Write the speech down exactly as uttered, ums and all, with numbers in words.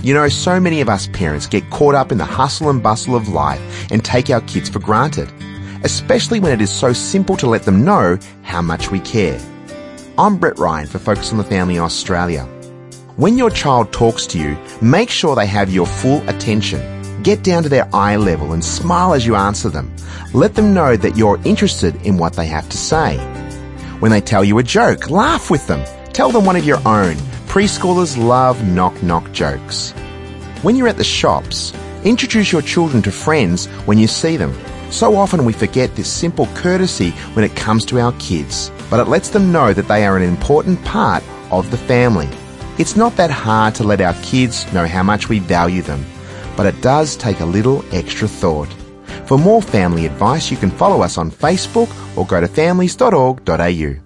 You know, so many of us parents get caught up in the hustle and bustle of life and take our kids for granted, especially when it is so simple to let them know how much we care. I'm Brett Ryan for Focus on the Family Australia. When your child talks to you, make sure they have your full attention. Get down to their eye level and smile as you answer them. Let them know that you're interested in what they have to say. When they tell you a joke, laugh with them. Tell them one of your own. Preschoolers love knock-knock jokes. When you're at the shops, introduce your children to friends when you see them. So often we forget this simple courtesy when it comes to our kids, but it lets them know that they are an important part of the family. It's not that hard to let our kids know how much we value them, but it does take a little extra thought. For more family advice, you can follow us on Facebook or go to families dot org dot a u.